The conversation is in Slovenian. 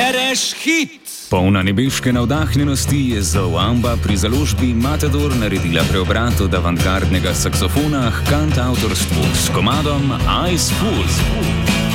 Bereš hit! Polna nebeške navdahnjenosti je Zoamba pri založbi Matador naredila preobrat od avantgardnega saksofona h kantavtorstvu s komadom Ice Fool.